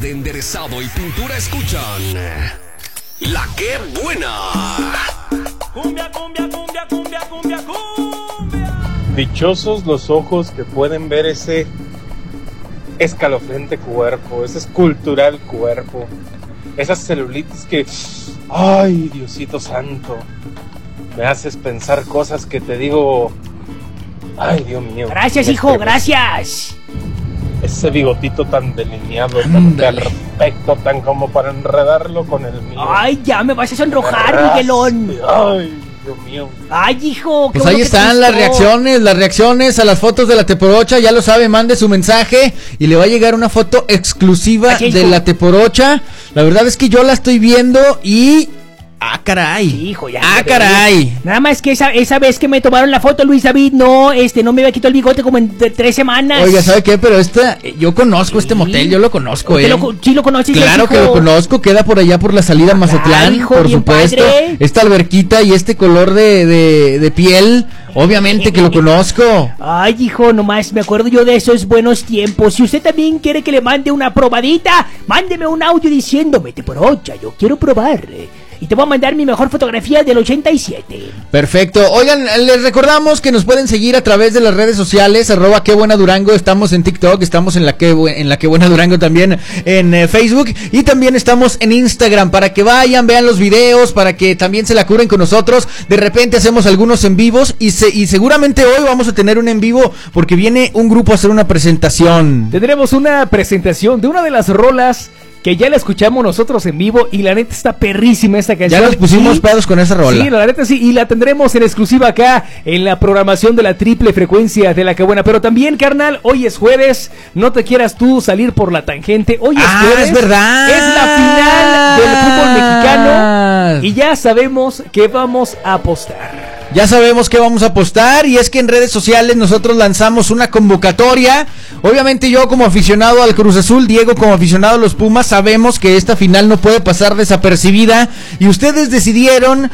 De enderezado y pintura escuchan La Qué Buena. Cumbia, cumbia, cumbia, cumbia, cumbia, cumbia. Dichosos los ojos que pueden ver ese escalofriante cuerpo, ese escultural cuerpo, esas celulitis que, ay, Diosito santo, me haces pensar cosas que te digo, ay, Dios mío. Gracias, hijo, gracias. Ese bigotito tan delineado, tan perfecto, tan como para enredarlo con el mío. Ay, ya me vas a sonrojar, Miguelón. Ay, Dios mío. Ay, hijo. Pues ahí están las reacciones a las fotos de la Teporocha. Ya lo sabe, mande su mensaje y le va a llegar una foto exclusiva de la Teporocha. La verdad es que yo la estoy viendo y... ¡ah, caray! Sí, hijo, ya. ¡ah, caray! Nada más que esa vez que me tomaron la foto, Luis David, no me había quitado el bigote como en 3 semanas. Oiga, ¿sabe qué? Pero yo conozco este motel, yo lo conozco, ¿Sí lo conoces? Claro que lo conozco, queda por allá por la salida Mazatlán, hijo, por supuesto. Padre. Esta alberquita y este color de piel, obviamente que lo conozco. Ay, hijo, nomás me acuerdo yo de esos buenos tiempos. Si usted también quiere que le mande una probadita, mándeme un audio diciéndome, Teporocha, yo quiero probar. Y te voy a mandar mi mejor fotografía del 87. Perfecto. Oigan, les recordamos que nos pueden seguir a través de las redes sociales, @quebuenadurango. Estamos en TikTok, estamos en la que buena Durango también en Facebook. Y también estamos en Instagram para que vayan, vean los videos, para que también se la curen con nosotros. De repente hacemos algunos en vivos y seguramente hoy vamos a tener un en vivo porque viene un grupo a hacer una presentación. Tendremos una presentación de una de las rolas que ya la escuchamos nosotros en vivo y la neta está perrísima esta canción. Ya nos pusimos pedos con esa rola. Sí, la neta sí, y la tendremos en exclusiva acá en la programación de la triple frecuencia de La Que Buena. Pero también, carnal, hoy es jueves, no te quieras tú salir por la tangente. Hoy es jueves. Es verdad. Es la final del fútbol mexicano y ya sabemos que vamos a apostar. Ya sabemos que vamos a apostar y es que en redes sociales nosotros lanzamos una convocatoria. Obviamente yo como aficionado al Cruz Azul, Diego como aficionado a los Pumas, sabemos que esta final no puede pasar desapercibida y ustedes decidieron